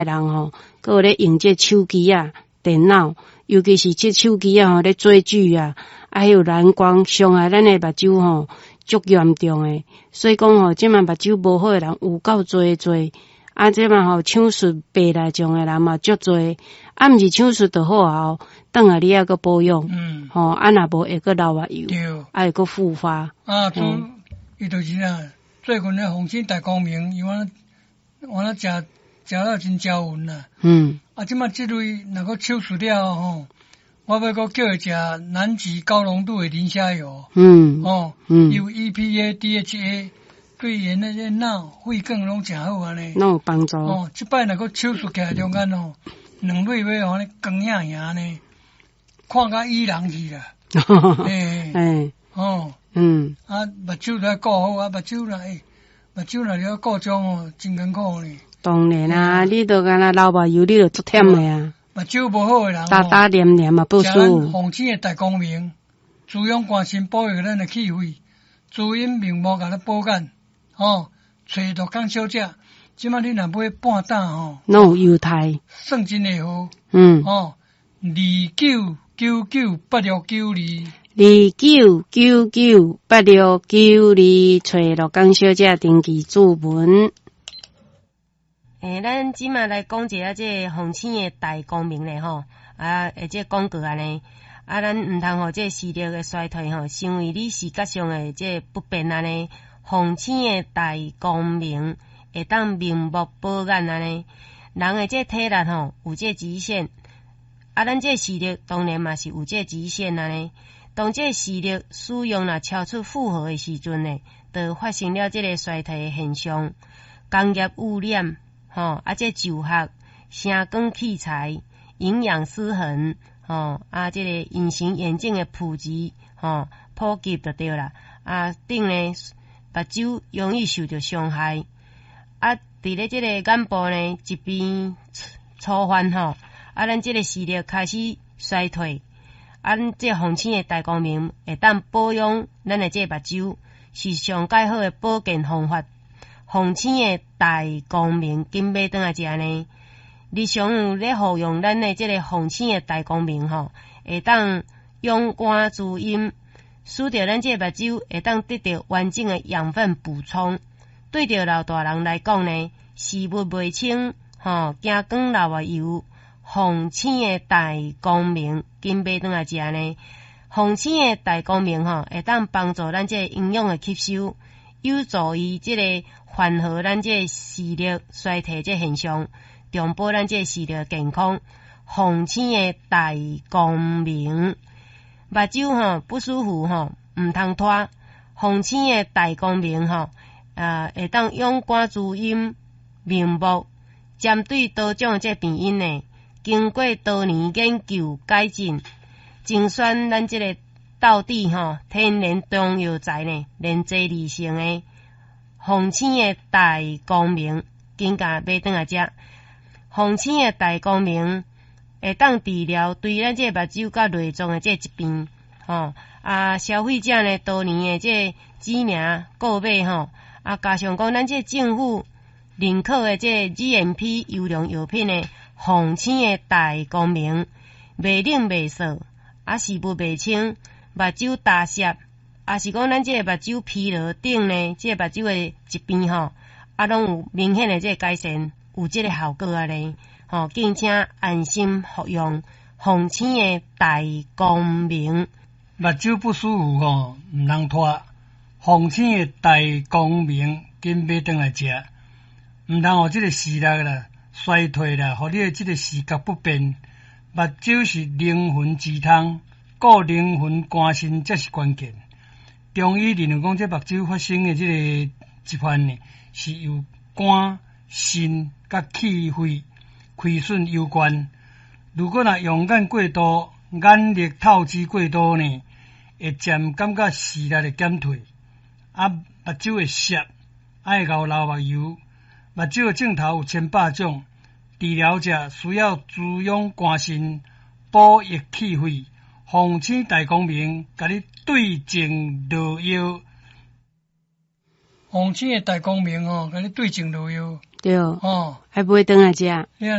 人吼，佮有咧用这手机啊、电脑，尤其是这手机啊吼咧追剧啊，还有蓝光伤害咱的目睭吼，足严重诶。所以讲吼，即嘛目睭无好诶人有够多。啊，即嘛吼手术白内障诶人嘛足多，啊，毋是手术就好后，等下你还阁保养，吼，啊若无会阁流眼油，啊会阁复发。 啊，伊就是啦，最近咧红星大光明，伊我食了真招魂啦。啊，即马即类若个手术了吼，我要阁叫伊食南极高浓度诶磷虾油。有 EPA、DHA。对人那些脑、肺更拢诚好安尼， 拢有帮助。 即摆若个手术起来中间两蕊要安尼光影影安尼，看甲伊人去啦。啊，目睭来顾好啊，目睭若了顾种真艰苦呢。 当然啊，你都干那流目油，你就足忝的啊。 目睭无好诶人， 打黏黏嘛不舒服。 红星诶大光明，滋养肝心，保育咱诶气血，滋阴明目，甲咱保肝。找毒工小姐，即摆你若买半担拢有优待， 算真会好。 299982，找毒工小姐登记注文。 咱即马来讲一下这红星的大光明咧吼，这广告安尼，咱毋通互这视力的衰退吼，成为你视觉上的这不便安尼。红星的大光明会当明目保眼安尼，人的这体力吼有这极限，咱这视力当然嘛是有这极限安尼。当这视力使用若超出负荷的时阵呢，就发生了这个衰退的现象。工业污染这就学、声光器材、营养失衡这个隐形眼镜的普及普及就对啦。顶呢。目睭容易受到伤害，伫咧即个眼部呢一边粗犯咱即个视力开始衰退，这红星的大光明会当保养咱的这目睭，是上介好的保健方法。红星的大光明紧买转来食呢，日常有咧服用咱的即个红星的大光明会当养肝滋阴。使着咱这目睭会当得到完整的养分补充，对着老大人来讲呢，视物袂清惊光流眼油，红星的大光明紧买转来食呢。红星的大光明会当帮助咱这营养的吸收，有助于这个缓和咱这视力衰退这现象，重保咱这视力健康。红星的大光明。目睭不舒服毋通拖，红星的大光明会当养肝滋阴、明目，针对多种这病因呢，经过多年研究改进，精选咱这个道地天然中药材呢，连接而成的红星的大光明，紧甲买转来食。红星的大光明会当治疗对咱这目睭甲内脏的这疾病消费者呢多年的这知名购买加上讲咱这政府认可的这 GMP 优良药品呢，红星的大光明，袂冷袂涩，视物袂清，目睭大涩，是讲咱这目睭疲劳等呢，这目睭的疾病拢有明显的这改善，有这个效果啊咧。敬请安心服用红星的大光明。 目睭不舒服毋通拖，红星的大光明紧买转来食，毋通互即个视力啦衰退啦，互你的即个视觉不便。目睭是灵魂之汤，顾灵魂肝肾才是关键。中医认为讲，这目睭发生的即个疾患呢，是由肝、肾甲气血亏损有关。如果用眼过度、眼力透支过度呢，会渐感觉视力会减退，目睭会涩，会流目油。目睭的镜头有千百种，治疗者需要滋养肝肾、补益气血。红星大光明，甲你对症落药。红星的大光明甲你对症落药。 对， 哦， 还买转来食。